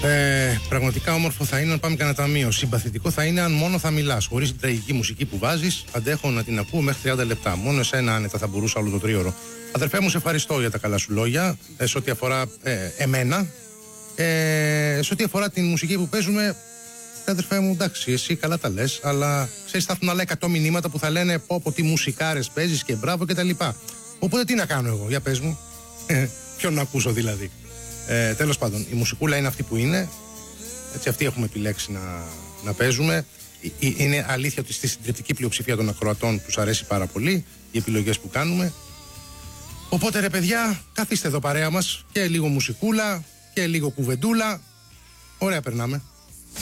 Πραγματικά όμορφο θα είναι αν πάμε κανένα ταμείο. Συμπαθητικό θα είναι αν μόνο θα μιλάς. Χωρίς την τραγική μουσική που βάζεις, αντέχω να την ακούω μέχρι 30 λεπτά. Μόνο εσένα άνετα θα μπορούσα όλο το τρίωρο. Αδερφέ μου, σε ευχαριστώ για τα καλά σου λόγια. Σε ό,τι αφορά εμένα. Σε ό,τι αφορά την μουσική που παίζουμε, αδερφέ μου, εντάξει, εσύ καλά τα λες, αλλά ξέρεις, θα έρθουν άλλα 100 μηνύματα που θα λένε πω τι μουσικάρες παίζεις και μπράβο κτλ. Οπότε τι να κάνω εγώ, για πες μου. Ποιον να ακούσω δηλαδή. Τέλος πάντων, η μουσικούλα είναι αυτή που είναι. Έτσι, αυτή έχουμε επιλέξει να παίζουμε. Είναι αλήθεια ότι στη συντριπτική πλειοψηφία των ακροατών τους αρέσει πάρα πολύ οι επιλογές που κάνουμε. Οπότε ρε παιδιά, καθίστε εδώ παρέα μας και λίγο μουσικούλα και λίγο κουβεντούλα. Ωραία περνάμε.